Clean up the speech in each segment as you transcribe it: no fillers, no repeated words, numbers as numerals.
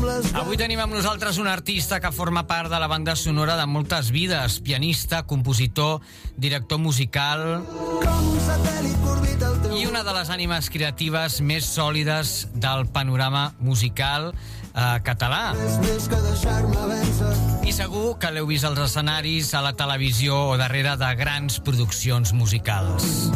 Avui tenim amb nosaltres un artista que forma part de la banda sonora de moltes vides, pianista, compositor, director musical i una de les ànimes creatives més sòlides del panorama musical català. I segur que l'heu vist als escenaris, a la televisió o darrere de grans produccions musicals.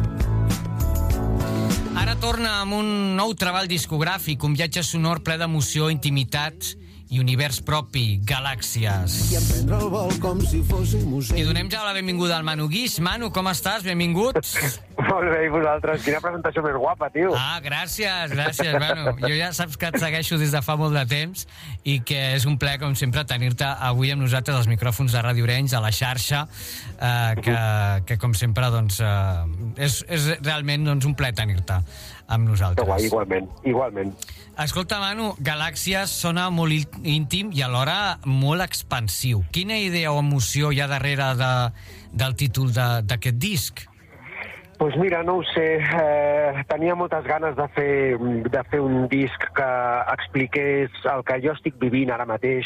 Ara torna amb un nou treball discogràfic, un viatge sonor ple d'emoció, intimitat i univers propi, Galàxies. I donem ja la benvinguda al Manu Guix. Manu, com estàs? Benvingut. Molt bé, i vosaltres? Quina presentació més guapa, tio. Gràcies, Manu. Jo ja saps que et segueixo des de fa molt de temps i que és un plaer, com sempre, tenir-te avui amb nosaltres als micròfons de Ràdio Arenys, a la xarxa, que com sempre, doncs, és realment un plaer tenir-te amb nosaltres. Guai, igualment. Escolta, Manu, Galàxies sona molt íntim i alhora molt expansiu. Quina idea o emoció hi ha darrere del títol d'aquest disc? Doncs mira, no ho sé. Tenia moltes ganes de fer un disc que expliqués el que jo estic vivint ara mateix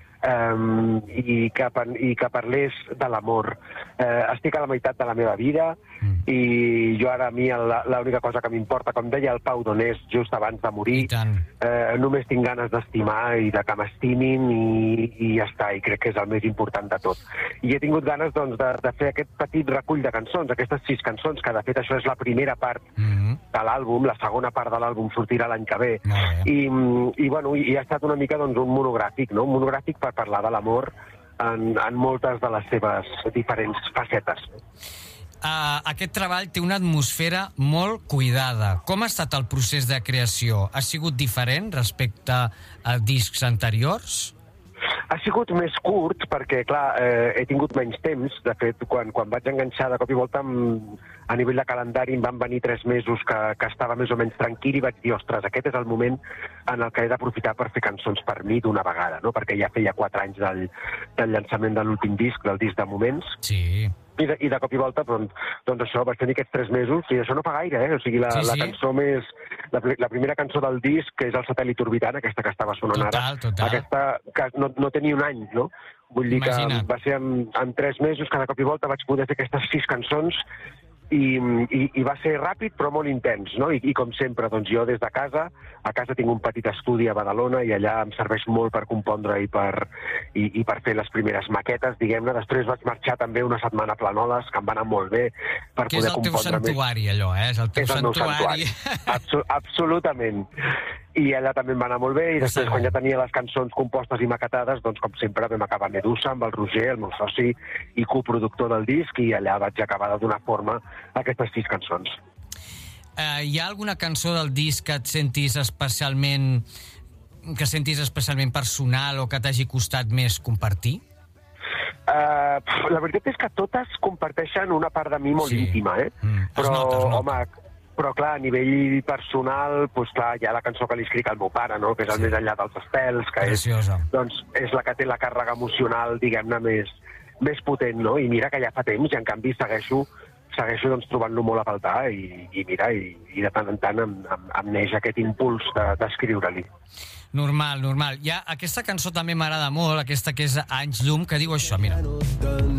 i que parlés de l'amor. Estic a la meitat de la meva vida i jo ara a mi l'única cosa que m'importa, com deia el Pau Donés just abans de morir, només tinc ganes d'estimar i de que m'estimin i ja està, i crec que és el més important de tot. I he tingut ganes doncs, de fer aquest petit recull de cançons, aquestes 6 cançons, que de fet això és la primera part de l'àlbum, la segona part de l'àlbum sortirà l'any que ve. I ha estat una mica un monogràfic, no? Un monogràfic per parlar de l'amor en moltes de les seves diferents facetes. Aquest treball té una atmosfera molt cuidada. Com ha estat el procés de creació? Ha sigut diferent respecte a discs anteriors? Ha sigut més curt perquè, clar, he tingut menys temps. De fet, quan vaig enganxar de cop i volta a nivell de calendari em van venir 3 mesos que estava més o menys tranquil i vaig dir, ostres, aquest és el moment en el que he d'aprofitar per fer cançons per mi d'una vegada, no? Perquè ja feia 4 anys del llançament de l'últim disc, del disc de Moments. Sí. I de cop i volta, doncs això, vaig tenir aquests 3 mesos, i això no fa gaire, O sigui, la cançó més... La primera cançó del disc, que és el Satèl·lit Orbitant, aquesta que estava sonant ara, aquesta que no tenia un any, no? Vull dir que va ser en 3 mesos que de cop i volta vaig poder fer aquestes 6 cançons i va ser ràpid però molt intens, no? I com sempre, doncs jo des de casa, a casa tinc un petit estudi a Badalona i allà em serveix molt per compondre i per fer les primeres maquetes, diguem-ne. Després vaig marxar també una setmana a Planoles, que em va anar molt bé per poder compondre més. Que és el teu santuari, allò, És el teu santuari. Absolutament. I allà també em va anar molt bé, i després quan ja tenia les cançons compostes i maquetades, doncs com sempre vam acabar a Medusa amb el Roger, el meu soci i coproductor del disc, i allà vaig acabar de donar forma a aquestes 6 cançons. Hi ha alguna cançó del disc que sentis especialment personal o que t'hagi costat més compartir? La veritat és que totes comparteixen una part de mi molt íntima, Però, home, però clar, a nivell personal, doncs clar, hi ha la cançó que li escric al meu pare, no? Que és el Més enllà dels estels, que és la que té la càrrega emocional, diguem-ne, més potent, no? I mira que ja fa temps, i en canvi segueixo doncs, trobant-lo molt a faltar, i mira, i de tant en tant em neix aquest impuls d'escriure-li. Normal. Ja, aquesta cançó també m'agrada molt, aquesta que és Anys Llum, que diu això, mira.